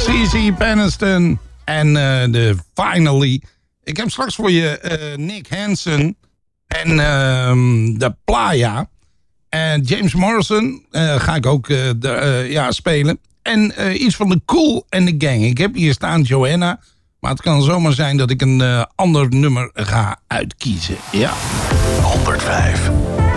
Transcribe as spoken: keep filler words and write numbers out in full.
C C Peniston en uh, de Finally. Ik heb straks voor je uh, Nick Hansen en uh, de Playa. En James Morrison uh, ga ik ook uh, de, uh, ja, spelen. En uh, iets van de Cool en de Gang. Ik heb hier staan Joanna. Maar het kan zomaar zijn dat ik een uh, ander nummer ga uitkiezen. Ja. honderdvijf.